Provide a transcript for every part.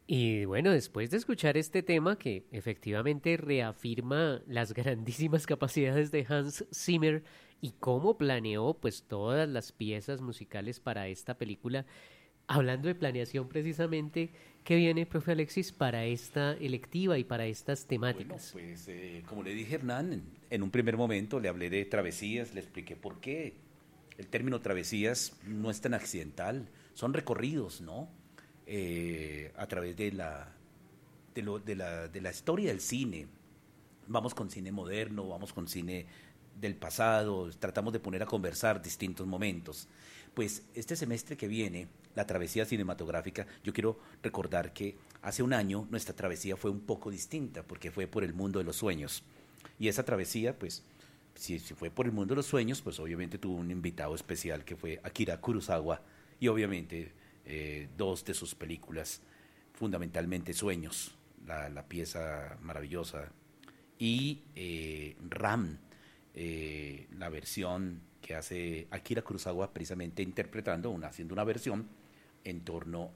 Y bueno, después de escuchar este tema que efectivamente reafirma las grandísimas capacidades de Hans Zimmer y cómo planeó pues todas las piezas musicales para esta película, hablando de planeación precisamente, ¿qué viene, profe Alexis, para esta electiva y para estas Bueno, temáticas? pues como le dije a Hernán, en un primer momento le hablé de travesías, le expliqué por qué el término travesías no es tan accidental, son recorridos, ¿no? A través de la historia del cine. Vamos con cine moderno, vamos con cine del pasado, tratamos de poner a conversar distintos momentos. Pues este semestre que viene, la travesía cinematográfica, yo quiero recordar que hace un año nuestra travesía fue un poco distinta, porque fue por el mundo de los sueños. Y esa travesía, pues, si fue por el mundo de los sueños, pues obviamente tuvo un invitado especial que fue Akira Kurosawa, y obviamente dos de sus películas, fundamentalmente Sueños, la pieza maravillosa, y Ram, la versión que hace Akira Kurosawa precisamente interpretando, haciendo una versión en torno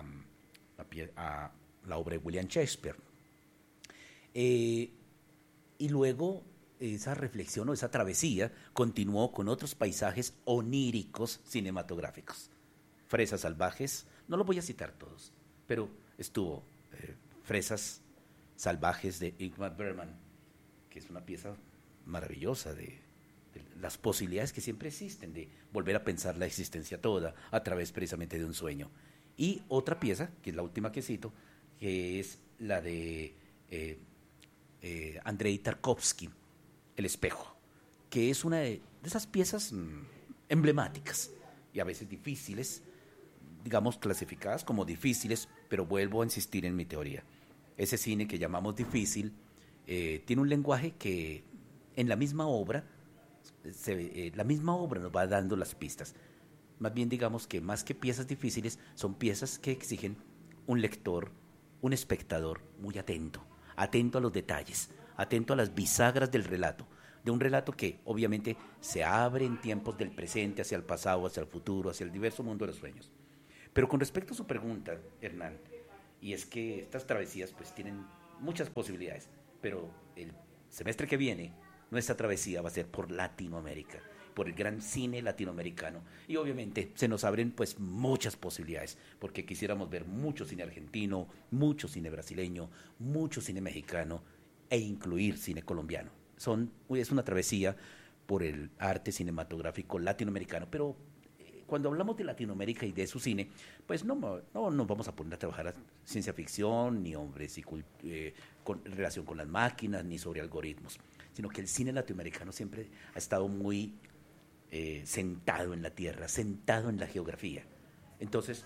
a la obra de William Shakespeare. Eh, y luego esa reflexión o esa travesía continuó con otros paisajes oníricos cinematográficos. Fresas salvajes, no los voy a citar todos, pero estuvo Fresas salvajes de Ingmar Bergman, que es una pieza maravillosa de las posibilidades que siempre existen de volver a pensar la existencia toda a través precisamente de un sueño. Y otra pieza, que es la última que cito, que es la de Andrei Tarkovsky, El espejo, que es una de esas piezas emblemáticas y a veces difíciles, digamos clasificadas como difíciles, pero vuelvo a insistir en mi teoría. Ese cine que llamamos difícil tiene un lenguaje que en la misma obra, la misma obra nos va dando las pistas. Más bien digamos que más que piezas difíciles, son piezas que exigen un lector, un espectador muy atento, atento a los detalles, atento a las bisagras del relato, de un relato que obviamente se abre en tiempos del presente hacia el pasado, hacia el futuro, hacia el diverso mundo de los sueños. Pero con respecto a su pregunta, Hernán, y es que estas travesías pues tienen muchas posibilidades, pero el semestre que viene nuestra travesía va a ser por Latinoamérica, por el gran cine latinoamericano, y obviamente se nos abren pues muchas posibilidades, porque quisiéramos ver mucho cine argentino, mucho cine brasileño, mucho cine mexicano e incluir cine colombiano. Es una travesía por el arte cinematográfico latinoamericano, pero cuando hablamos de Latinoamérica y de su cine, pues no nos vamos a poner a trabajar a ciencia ficción, ni hombres y con relación con las máquinas, ni sobre algoritmos, sino que el cine latinoamericano siempre ha estado muy sentado en la tierra, sentado en la geografía. Entonces,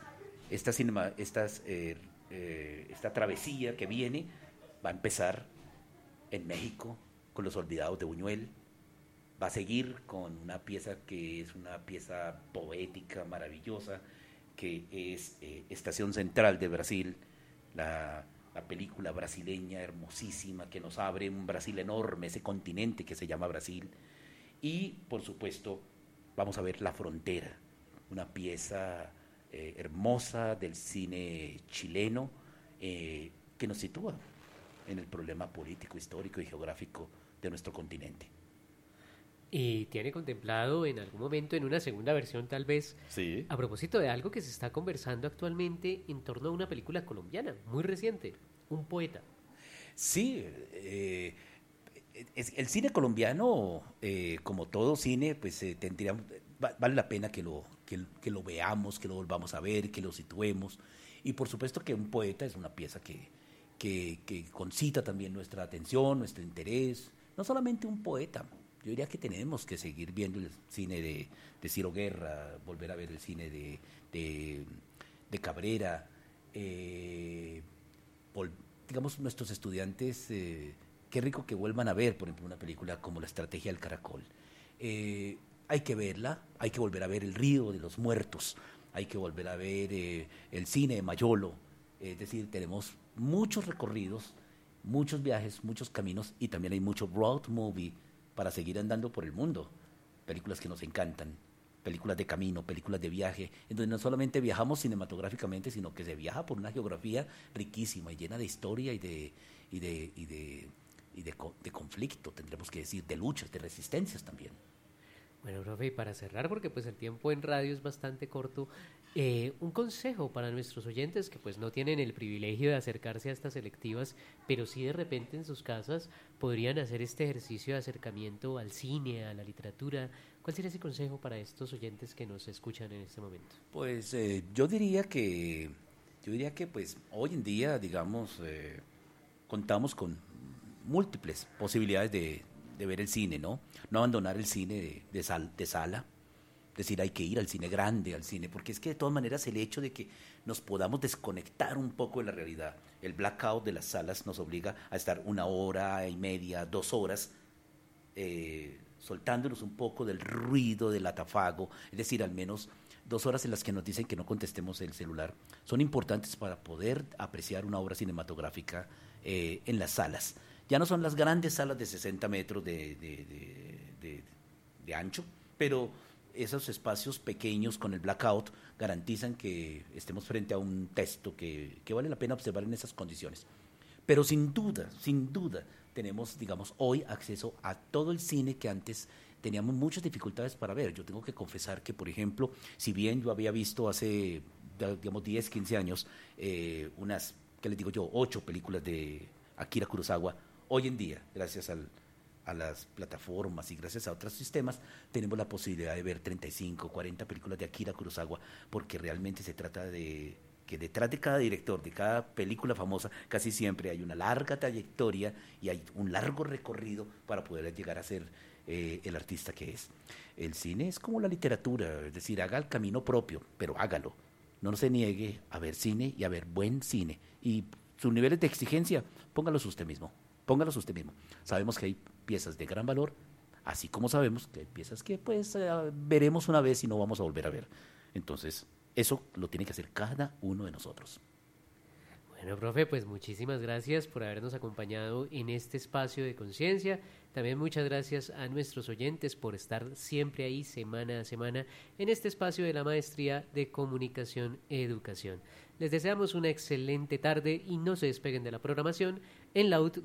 esta travesía que viene va a empezar en México con Los Olvidados de Buñuel, va a seguir con una pieza que es una pieza poética maravillosa, que es Estación Central de Brasil, la película brasileña hermosísima que nos abre un Brasil enorme, ese continente que se llama Brasil. Y por supuesto vamos a ver La Frontera, una pieza hermosa del cine chileno que nos sitúa en el problema político, histórico y geográfico de nuestro continente. ¿Y tiene contemplado en algún momento, en una segunda versión tal vez, Sí. a propósito de algo que se está conversando actualmente en torno a una película colombiana muy reciente, Un poeta? Sí, el cine colombiano, como todo cine, pues vale la pena que lo veamos, que lo volvamos a ver, que lo situemos. Y por supuesto que Un poeta es una pieza que concita también nuestra atención, nuestro interés. No solamente un poeta, yo diría que tenemos que seguir viendo el cine de Ciro Guerra, volver a ver el cine de, de Cabrera, eh, vol- digamos, nuestros estudiantes, qué rico que vuelvan a ver, por ejemplo, una película como La Estrategia del Caracol. Hay que verla, hay que volver a ver El Río de los Muertos, hay que volver a ver el cine de Mayolo. Es decir, tenemos muchos recorridos, muchos viajes, muchos caminos y también hay mucho road movie para seguir andando por el mundo. Películas que nos encantan. películas de camino, películas de viaje, en donde no solamente viajamos cinematográficamente, sino que se viaja por una geografía riquísima y llena de historia de conflicto, tendremos que decir, de luchas, de resistencias también. Bueno, profe, y para cerrar, porque pues el tiempo en radio es bastante corto, un consejo para nuestros oyentes que pues no tienen el privilegio de acercarse a estas selectivas, pero sí de repente en sus casas podrían hacer este ejercicio de acercamiento al cine, a la literatura. ¿Cuál sería ese consejo para estos oyentes que nos escuchan en este momento? Pues yo diría que pues hoy en día, digamos, contamos con múltiples posibilidades de ver el cine, ¿no? No abandonar el cine de sala, es decir, hay que ir al cine grande, al cine, porque es que de todas maneras el hecho de que nos podamos desconectar un poco de la realidad, el blackout de las salas nos obliga a estar 1 hora y media, 2 horas, soltándonos un poco del ruido, del atafago, es decir, al menos 2 horas en las que nos dicen que no contestemos el celular, son importantes para poder apreciar una obra cinematográfica en las salas. Ya no son las grandes salas de 60 metros de ancho, pero esos espacios pequeños con el blackout garantizan que estemos frente a un texto que vale la pena observar en esas condiciones. Pero sin duda, tenemos, digamos, hoy acceso a todo el cine que antes teníamos muchas dificultades para ver. Yo tengo que confesar que, por ejemplo, si bien yo había visto hace, digamos, 10, 15 años, unas, ¿qué les digo yo?, 8 películas de Akira Kurosawa, hoy en día, gracias a las plataformas y gracias a otros sistemas, tenemos la posibilidad de ver 35, 40 películas de Akira Kurosawa, porque realmente se trata de que detrás de cada director, de cada película famosa, casi siempre hay una larga trayectoria y hay un largo recorrido para poder llegar a ser el artista que es. El cine es como la literatura, es decir, haga el camino propio, pero hágalo. No se niegue a ver cine y a ver buen cine. Y sus niveles de exigencia, póngalos usted mismo. Póngalos usted mismo. Sabemos que hay piezas de gran valor, así como sabemos que hay piezas que pues veremos una vez y no vamos a volver a ver. Entonces, eso lo tiene que hacer cada uno de nosotros. Bueno, profe, pues muchísimas gracias por habernos acompañado en este espacio de conciencia. También muchas gracias a nuestros oyentes por estar siempre ahí semana a semana en este espacio de la Maestría de Comunicación e Educación. Les deseamos una excelente tarde y no se despeguen de la programación en Laut